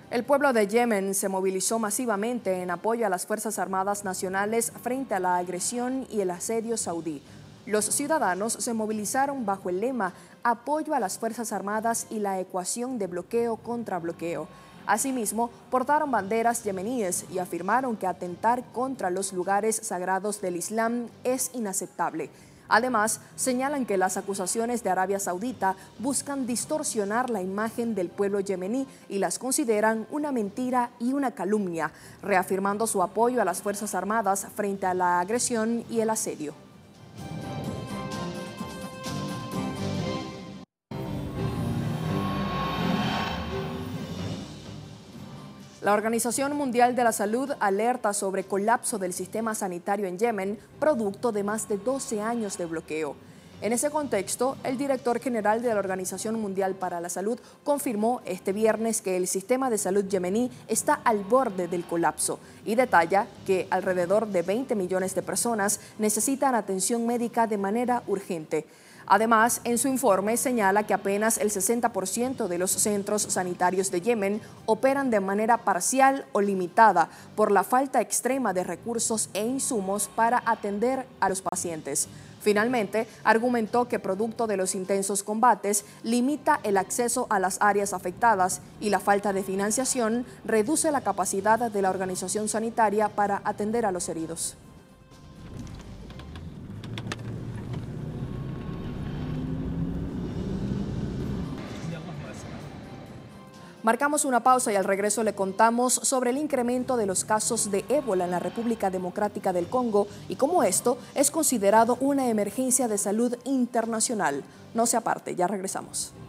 El pueblo de Yemen se movilizó masivamente en apoyo a las Fuerzas Armadas Nacionales frente a la agresión y el asedio saudí. Los ciudadanos se movilizaron bajo el lema "Apoyo a las Fuerzas Armadas y la ecuación de bloqueo contra bloqueo". Asimismo, portaron banderas yemeníes y afirmaron que atentar contra los lugares sagrados del Islam es inaceptable. Además, señalan que las acusaciones de Arabia Saudita buscan distorsionar la imagen del pueblo yemení y las consideran una mentira y una calumnia, reafirmando su apoyo a las Fuerzas Armadas frente a la agresión y el asedio. La Organización Mundial de la Salud alerta sobre colapso del sistema sanitario en Yemen, producto de más de 12 años de bloqueo. En ese contexto, el director general de la Organización Mundial para la Salud confirmó este viernes que el sistema de salud yemení está al borde del colapso y detalla que alrededor de 20 millones de personas necesitan atención médica de manera urgente. Además, en su informe señala que apenas el 60% de los centros sanitarios de Yemen operan de manera parcial o limitada por la falta extrema de recursos e insumos para atender a los pacientes. Finalmente, argumentó que producto de los intensos combates limita el acceso a las áreas afectadas y la falta de financiación reduce la capacidad de la organización sanitaria para atender a los heridos. Marcamos una pausa y al regreso le contamos sobre el incremento de los casos de ébola en la República Democrática del Congo y cómo esto es considerado una emergencia de salud internacional. No se aparte, ya regresamos.